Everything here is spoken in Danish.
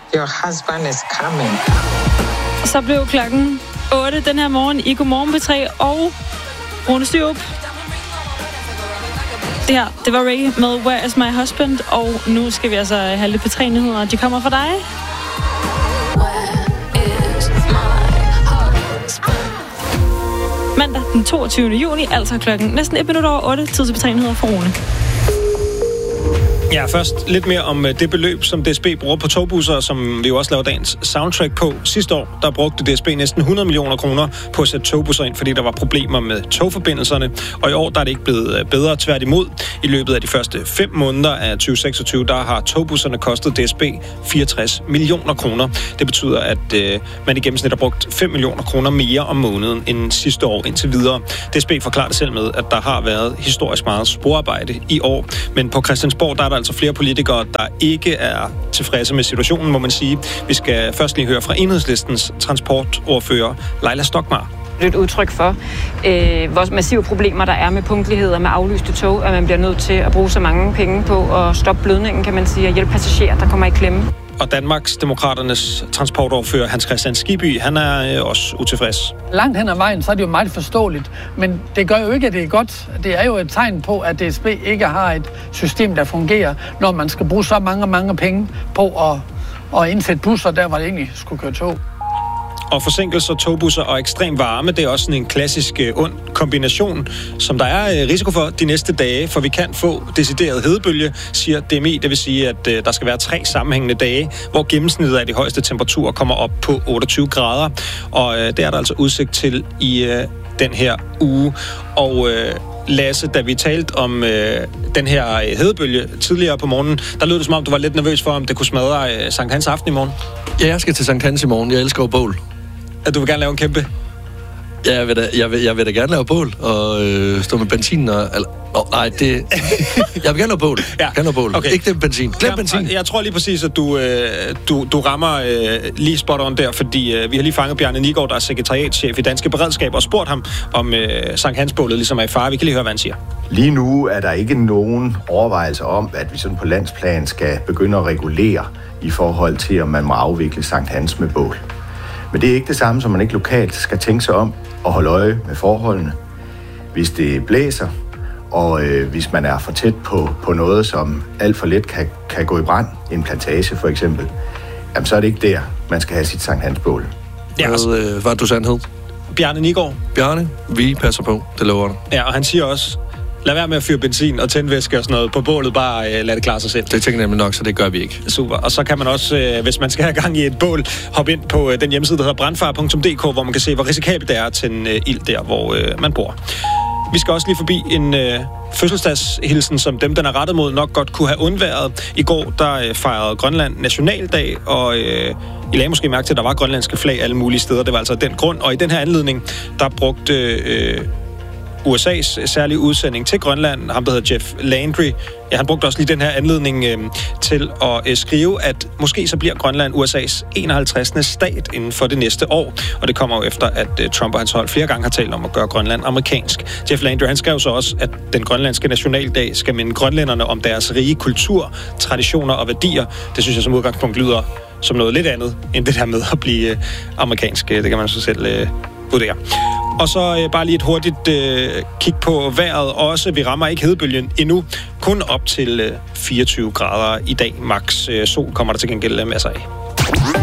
Your husband is coming. Så blev klokken 8 den her morgen i Godmorgen P3 og Rune Styrup. Det her, det var Ray med Where is my husband? Og nu skal vi altså have lidt P3-nyheder. De kommer fra dig. Mandag den 22. juni, altså klokken næsten 1 minut over 8, tid til P3-nyheder for Rune. Ja, først lidt mere om det beløb, som DSB bruger på togbusser, som vi jo også laver dagens soundtrack på. Sidste år, der brugte DSB næsten 100 millioner kroner på at sætte togbusser ind, fordi der var problemer med togforbindelserne. Og i år, der er det ikke blevet bedre, tværtimod. I løbet af de første 5 måneder af 2026, der har togbusserne kostet DSB 64 millioner kroner. Det betyder, at man i gennemsnit har brugt 5 millioner kroner mere om måneden end sidste år indtil videre. DSB forklarer det selv med, at der har været historisk meget sporarbejde i år. Men på Christiansborg, der er der altså flere politikere, der ikke er tilfredse med situationen, må man sige. Vi skal først lige høre fra Enhedslistens transportordfører Laila Stokmar. Det er et udtryk for, hvor massive problemer der er med punktlighed og med aflyste tog, at man bliver nødt til at bruge så mange penge på at stoppe blødningen, kan man sige, og hjælpe passagerer, der kommer i klemme. Og Danmarks Demokraternes transportordfører Hans Kristian Skibby, han er også utilfreds. Langt hen ad vejen, så er det jo meget forståeligt, men det gør jo ikke, at det er godt. Det er jo et tegn på, at DSB ikke har et system, der fungerer, når man skal bruge så mange penge på at indsætte busser der, hvor det egentlig skulle køre tog. Og forsinkelser, togbusser og ekstrem varme, det er også sådan en klassisk ond kombination, som der er risiko for de næste dage, for vi kan få decideret hedebølge, siger DMI. Det vil sige, at der skal være 3 sammenhængende dage, hvor gennemsnittet af de højeste temperaturer kommer op på 28 grader. Og det er der altså udsigt til i den her uge. Og Lasse, da vi talte om den her hedebølge tidligere på morgenen, der lød det som om, du var lidt nervøs for, om det kunne smadre Sankt Hans aften i morgen. Ja, jeg skal til Sankt Hans i morgen. Jeg elsker jo bål. At du vil gerne lave en kæmpe? Ja, jeg vil da gerne lave bål og stå med benzin og... nej, det... Jeg vil gerne lave bål. Ja. Jeg vil gerne lave bål. Okay. Ikke den benzin. Glem benzin. Jeg tror lige præcis, at du rammer lige spot on der, fordi vi har lige fanget Bjarne Nigård, der er sekretariatschef i Danske Beredskab, og spurgt ham om Sankt Hans-bålet ligesom er i fare. Vi kan lige høre, hvad han siger. Lige nu er der ikke nogen overvejelser om, at vi sådan på landsplan skal begynde at regulere i forhold til, om man må afvikle Sankt Hans med bål. Men det er ikke det samme, som man ikke lokalt skal tænke sig om og holde øje med forholdene. Hvis det blæser, og hvis man er for tæt på noget, som alt for let kan gå i brand, en plantage for eksempel, jamen, så er det ikke der, man skal have sit Sankt Hans-bål. Hvad var du sandhed? Bjarne Nigård. Bjarne, vi passer på, det lover dig. Ja, og han siger også, lad være med at fyre benzin og tændvæske og sådan noget på bålet, bare lad det klare sig selv. Det tænker jeg nemlig nok, så det gør vi ikke. Super. Og så kan man også, hvis man skal have gang i et bål, hoppe ind på den hjemmeside, der hedder brandfar.dk, hvor man kan se, hvor risikabelt det er at tænde ild der, hvor man bor. Vi skal også lige forbi en fødselsdagshilsen, som dem, den er rettet mod, nok godt kunne have undværet. I går, der fejrede Grønland nationaldag, og I lagde måske mærke til, at der var grønlandske flag alle mulige steder. Det var altså den grund. Og i den her anledning, der brugte USA's særlige udsending til Grønland, ham der hedder Jeff Landry, ja, han brugte også lige den her anledning til at skrive, at måske så bliver Grønland USA's 51. stat inden for det næste år. Og det kommer jo efter, at Trump og hans hold flere gange har talt om at gøre Grønland amerikansk. Jeff Landry, han skrev så også, at den grønlandske nationaldag skal minde grønlænderne om deres rige kultur, traditioner og værdier. Det synes jeg som udgangspunkt lyder som noget lidt andet, end det der med at blive amerikansk. Det kan man så selv vurdere. Og så bare lige et hurtigt kig på vejret også. Vi rammer ikke hedebølgen endnu. Kun op til 24 grader i dag max. Sol kommer der til gengæld masser af.